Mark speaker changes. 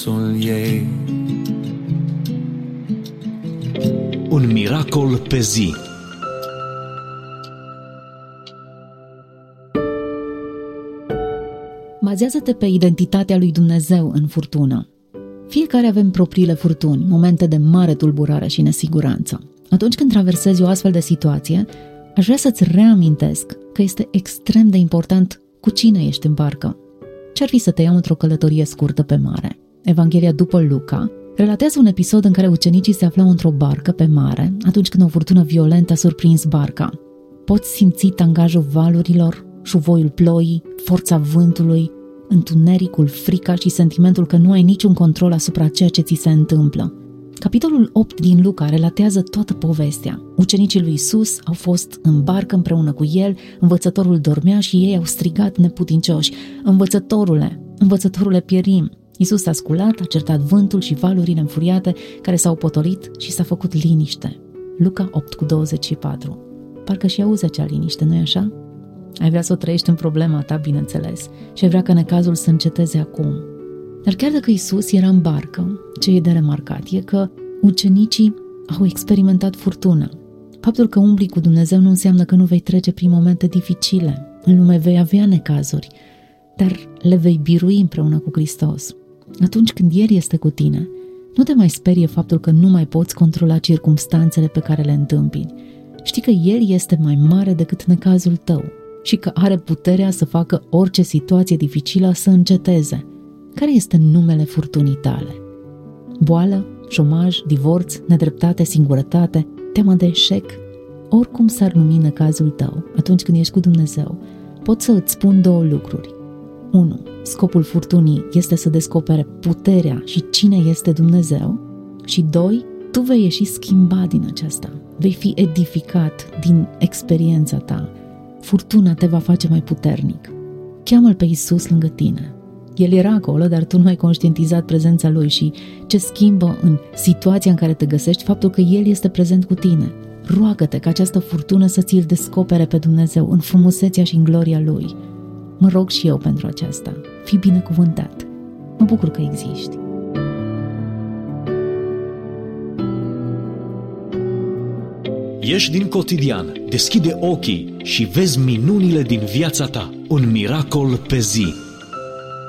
Speaker 1: ei. Un miracol pe zi.
Speaker 2: Bazează-te pe identitatea lui Dumnezeu în furtună. Fiecare avem propriile furtuni, momente de mare tulburare și nesiguranță. Atunci când traversezi o astfel de situație, aș vrea să-ți reamintesc că este extrem de important cu cine ești în barcă. Ce-ar fi să te iau într-o călătorie scurtă pe mare? Evanghelia după Luca relatează un episod în care ucenicii se aflau într-o barcă pe mare atunci când o furtună violentă a surprins barca. Poți simți tangajul valurilor, șuvoiul ploii, forța vântului, întunericul, frica și sentimentul că nu ai niciun control asupra ceea ce ți se întâmplă. Capitolul 8 din Luca relatează toată povestea. Ucenicii lui Iisus au fost în barcă împreună cu el, învățătorul dormea și ei au strigat neputincioși: Învățătorule, pierim! Iisus a sculat, a certat vântul și valurile înfuriate care s-au potolit și s-a făcut liniște. Luca 8:24. Parcă și auzi acea liniște, nu-i așa? Ai vrea să o trăiești în problema ta, bineînțeles, și ai vrea ca necazul să înceteze acum. Dar chiar dacă Iisus era în barcă, ce e de remarcat e că ucenicii au experimentat furtună. Faptul că umbli cu Dumnezeu nu înseamnă că nu vei trece prin momente dificile. În lume vei avea necazuri, dar le vei birui împreună cu Hristos. Atunci când El este cu tine, nu te mai sperie faptul că nu mai poți controla circumstanțele pe care le întâmpini. Știi că El este mai mare decât necazul tău și că are puterea să facă orice situație dificilă să înceteze. Care este numele furtunii tale? Boală, șomaj, divorț, nedreptate, singurătate, teama de eșec? Oricum s-ar numi necazul tău, atunci când ești cu Dumnezeu, pot să îți spun două lucruri. 1. Scopul furtunii este să descopere puterea și cine este Dumnezeu. Și 2. Tu vei ieși schimbat din aceasta. Vei fi edificat din experiența ta. Furtuna te va face mai puternic. Cheamă-L pe Iisus lângă tine. El era acolo, dar tu nu ai conștientizat prezența Lui și ce schimbă în situația în care te găsești faptul că El este prezent cu tine. Roagă-te ca această furtună să ți-l descopere pe Dumnezeu în frumusețea și în gloria Lui. Mă rog și eu pentru aceasta. Fii binecuvântat. Mă bucur că existi.
Speaker 1: Ieși din cotidian, deschide ochii și vezi minunile din viața ta. Un miracol pe zi.